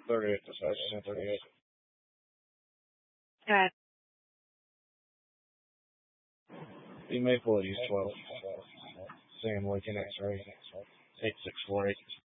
38, that's right, I just 38. Good. The Maple East 12. Sam Lincoln X-ray. 8648.